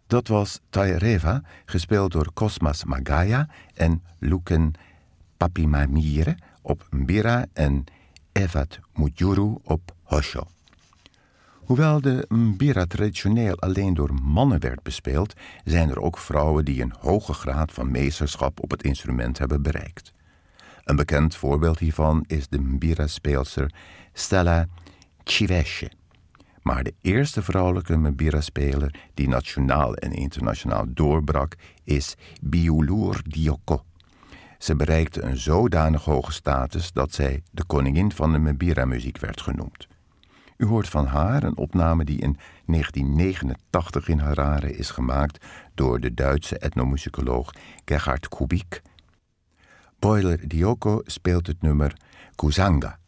Dat was Taireva, gespeeld door Cosmas Magaya en Luken Papimamire op mbira en Evat Mujuru op hosho. Hoewel de mbira traditioneel alleen door mannen werd bespeeld, zijn er ook vrouwen die een hoge graad van meesterschap op het instrument hebben bereikt. Een bekend voorbeeld hiervan is de mbira-speelster Stella Chiveshe. Maar de eerste vrouwelijke mbira-speler die nationaal en internationaal doorbrak is Biulur Dioko. Ze bereikte een zodanig hoge status dat zij de koningin van de mbira-muziek werd genoemd. U hoort van haar een opname die in 1989 in Harare is gemaakt door de Duitse etnomusicoloog Gerhard Kubik. Boiler Dioko speelt het nummer Kuzanga.